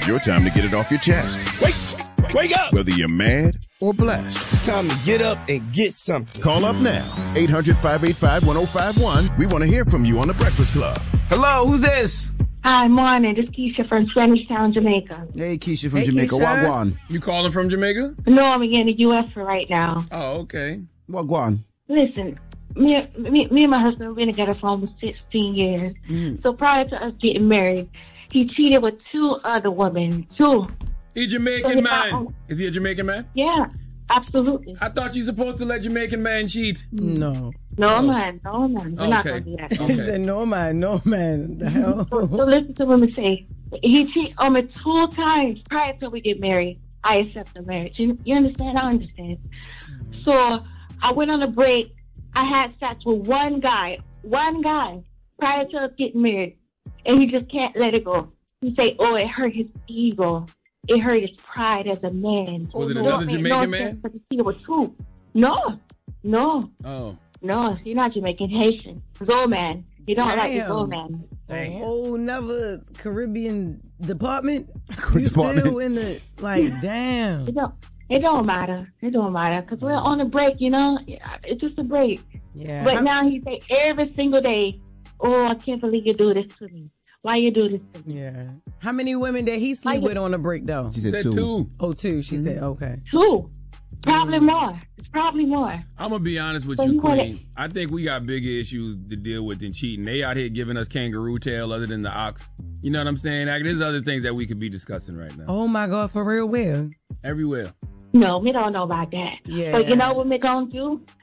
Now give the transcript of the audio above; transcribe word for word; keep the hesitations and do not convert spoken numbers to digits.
your time to get it off your chest. Wake, wake up! Whether you're mad or blessed. It's time to get up and get something. Call up now. eight hundred, five eight five, one oh five one. We want to hear from you on The Breakfast Club. Hello, who's this? Hi, morning. This is Keisha from Spanish Town, Jamaica. Hey, Keisha from Hey, Jamaica. Keisha. Wagwan. You calling from Jamaica? No, I'm in the U S for right now. Oh, okay. Wagwan. Listen, me, me, me and my husband have been together for almost sixteen years. Mm. So prior to us getting married, he cheated with two other women. Two. He So Jamaican he man. found- Is he a Jamaican man? Yeah, absolutely. I thought you supposed to let Jamaican man cheat. No. No, Oh. man. No, man. We're not Okay. going to do that. He Okay. said, no, man, no, man. The hell? So, so listen to what me say. He cheated on me two times prior to we get married. I accept the marriage. You, you understand? I understand. So I went on a break. I had sex with one guy, one guy, prior to us getting married, and he just can't let it go. He say, "Oh, it hurt his ego. It hurt his pride as a man." Was it So another it made Jamaican no man? sense for the cheater with two. No, no, Oh. no. You're not Jamaican, Haitian. Zoe man. You don't like the Damn. Zoe man. A whole nother Caribbean department? Caribbean You still department. in the, like, damn. It don't. It don't matter. It don't matter because we're on a break. You know, it's just a break. Yeah. But now he say every single day, "Oh, I can't believe you do this to me. Why you do this to me?" Yeah. How many women did he sleep Why- with on the break, though? She said, Said two. two. Oh, two. She said, okay. Two, probably more. It's probably more. I'm gonna be honest with So you, you wanna- Queen. I think we got bigger issues to deal with than cheating. They out here giving us kangaroo tail other than the ox. You know what I'm saying? Like, there's other things that we could be discussing right now. Oh, my God, for real, where? Everywhere. No, we don't know about that. Yeah. So you know what we're gonna do?